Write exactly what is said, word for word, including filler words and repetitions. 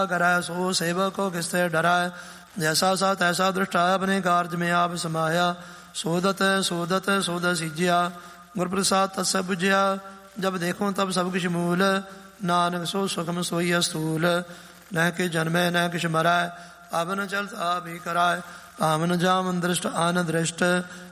ਕਰੈ ਸੋ ਸੇਵਕ ਕੋ ਕਿਸਤੇ ਡਰੈ। ਜੈਸਾ ਸਾ ਤੈਸਾ ਦ੍ਰਿਸ਼ਟਾ ਆਪਣੇ ਕਾਰਜ ਮੇਂ ਆਪ ਸਮਾਇਆ। ਸੋਦਤ ਸੋਦਤ ਸੋਦ ਸੀਜਿਆ ਗੁਰ ਪ੍ਰਸਾਦ ਤਸੈ ਬੁਝਿਆ। ਜਬ ਦੇਖੋ ਤਬ ਸਭ ਕਿਛ ਮੂਲ ਨਾਨਕ ਸੋ ਸੁਖਮ ਸੋਈ ਅਸਤੂਲ। ਨਹਿ ਕਿ ਜਨਮੈ ਨਹਿ ਕਿਛ ਮਰੈ ਆਵਨ ਚਲਤ ਆਪ ਹੀ ਕਰੈ। ਆਵਨ ਜਾਮਨ ਦ੍ਰਿਸ਼ਟ ਆਨ ਦ੍ਰਿਸ਼ਟ